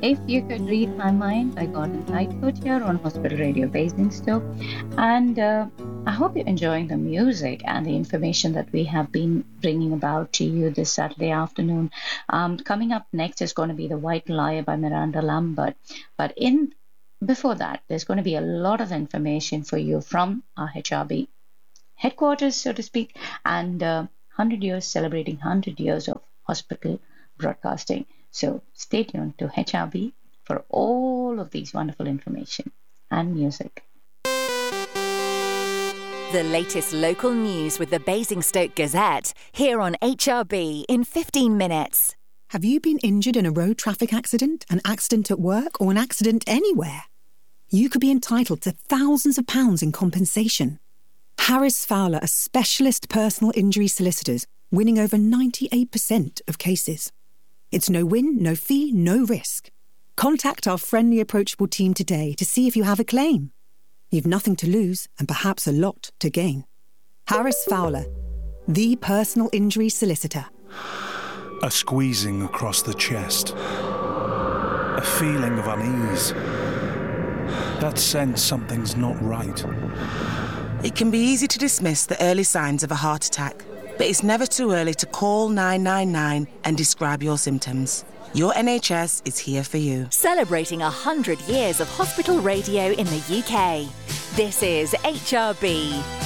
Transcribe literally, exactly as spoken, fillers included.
If You Could Read My Mind by Gordon Lightfoot here on Hospital Radio Basingstoke. And uh, I hope you're enjoying the music and the information that we have been bringing about to you this Saturday afternoon. Um, coming up next is going to be The White Liar by Miranda Lambert. But in before that, there's going to be a lot of information for you from our H R B headquarters, so to speak, and uh, one hundred years, celebrating one hundred years of hospital broadcasting. So stay tuned to H R B for all of these wonderful information and music. The latest local news with the Basingstoke Gazette, here on H R B in fifteen minutes. Have you been injured in a road traffic accident, an accident at work, or an accident anywhere? You could be entitled to thousands of pounds in compensation. Harris Fowler are specialist personal injury solicitors, winning over ninety-eight percent of cases. It's no win, no fee, no risk. Contact our friendly, approachable team today to see if you have a claim. You've nothing to lose and perhaps a lot to gain. Harris Fowler, the personal injury solicitor. A squeezing across the chest. A feeling of unease. That sense something's not right. It can be easy to dismiss the early signs of a heart attack, but it's never too early to call nine nine nine and describe your symptoms. Your N H S is here for you. Celebrating one hundred years of hospital radio in the U K. This is H R B.